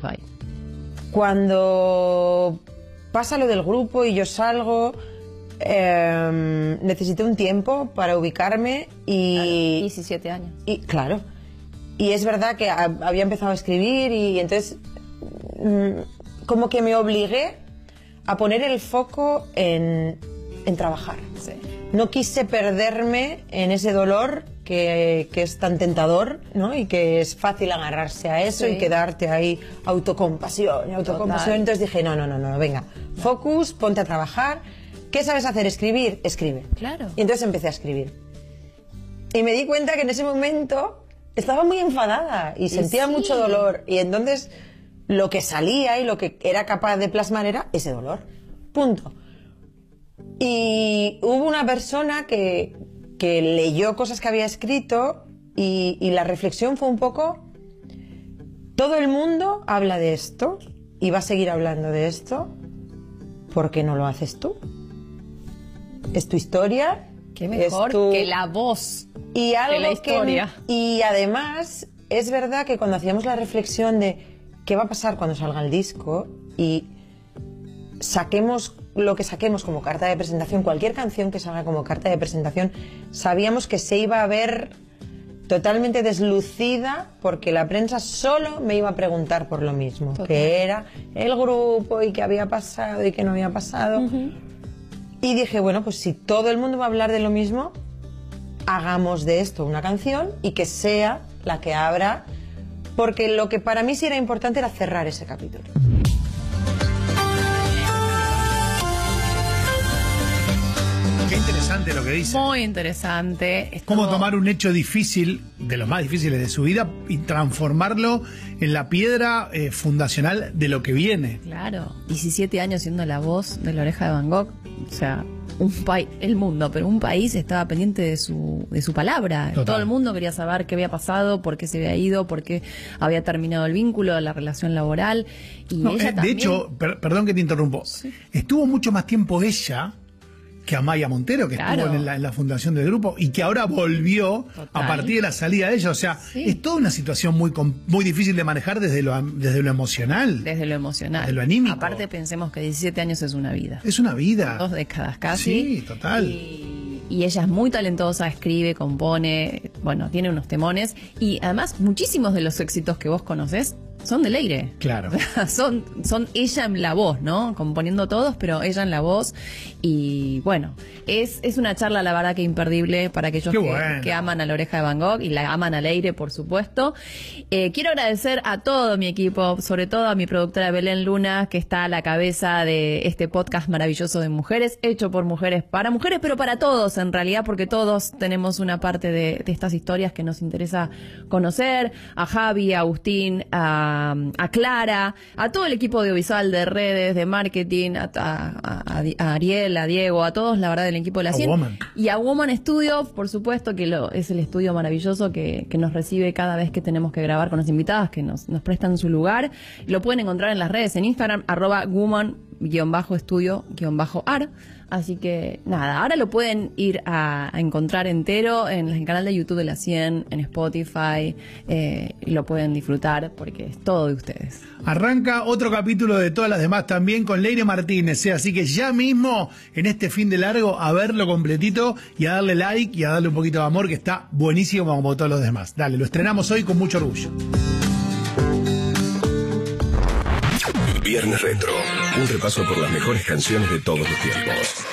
Spotify. Cuando pasa lo del grupo y yo salgo, necesité un tiempo para ubicarme y... 17 años. Y claro. Y es verdad que había empezado a escribir y entonces como que me obligué a poner el foco en trabajar. Sí. No quise perderme en ese dolor que es tan tentador, ¿no? Y que es fácil agarrarse a eso, sí, y quedarte ahí autocompasión. Total. Entonces dije, no, venga, focus, ponte a trabajar. ¿Qué sabes hacer? Escribir, escribe. Claro. Y entonces empecé a escribir. Y me di cuenta que en ese momento estaba muy enfadada y sentía mucho dolor. Y entonces lo que salía y lo que era capaz de plasmar era ese dolor. Punto. Y hubo una persona que leyó cosas que había escrito y la reflexión fue un poco: todo el mundo habla de esto y va a seguir hablando de esto, ¿por qué no lo haces tú? Es tu historia. Qué mejor que la voz y algo de la historia. Y además es verdad que cuando hacíamos la reflexión de qué va a pasar cuando salga el disco y saquemos lo que saquemos como carta de presentación, cualquier canción que salga como carta de presentación, sabíamos que se iba a ver totalmente deslucida porque la prensa solo me iba a preguntar por lo mismo. Total. Que era el grupo y qué había pasado y qué no había pasado. Y dije, bueno, pues si todo el mundo va a hablar de lo mismo, hagamos de esto una canción y que sea la que abra, porque lo que para mí sí era importante era cerrar ese capítulo. Qué interesante lo que dice. Muy interesante. Cómo tomar un hecho difícil, de los más difíciles de su vida, y transformarlo en la piedra fundacional de lo que viene. Claro. 17 años siendo la voz de La Oreja de Van Gogh. O sea, el mundo, pero un país estaba pendiente de su palabra. Total. Todo el mundo quería saber qué había pasado, por qué se había ido, por qué había terminado el vínculo, la relación laboral. Y ella de también... hecho, perdón que te interrumpo, sí, estuvo mucho más tiempo ella que Amaya Montero, que estuvo en la fundación del grupo y que ahora volvió. Total. A partir de la salida de ella. O sea, sí, es toda una situación muy difícil de manejar desde lo emocional. Desde lo emocional. Desde lo anímico. Aparte, pensemos que 17 años es una vida. Es una vida. 2 décadas casi. Sí, total. Y ella es muy talentosa, escribe, compone, bueno, tiene unos temones. Y además, muchísimos de los éxitos que vos conocés son de Leire. Claro. Son ella en la voz, ¿no? Componiendo todos, pero ella en la voz. Y bueno, es una charla, la verdad, que imperdible para aquellos que aman a La Oreja de Van Gogh y la aman a Leire, por supuesto. Quiero agradecer a todo mi equipo, sobre todo a mi productora Belén Luna, que está a la cabeza de este podcast maravilloso de mujeres, hecho por mujeres para mujeres, pero para todos en realidad, porque todos tenemos una parte de estas historias que nos interesa conocer. A Javi, a Agustín, a Clara, a todo el equipo audiovisual de redes, de marketing, a Ariel, a Diego, a todos, la verdad, del equipo de la 100. Y a Woman Studio, por supuesto, que es el estudio maravilloso que nos recibe cada vez que tenemos que grabar con las invitadas, que nos prestan su lugar. Lo pueden encontrar en las redes, en Instagram, @woman_studio_ar. Así que nada, ahora lo pueden ir a encontrar entero en el canal de YouTube de la 100, en Spotify, y lo pueden disfrutar porque es todo de ustedes. Arranca otro capítulo de todas las demás también con Leire Martínez, así que ya mismo en este fin de largo a verlo completito y a darle like y a darle un poquito de amor, que está buenísimo como todos los demás. Dale, lo estrenamos hoy con mucho orgullo. Viernes Retro, un repaso por las mejores canciones de todos los tiempos.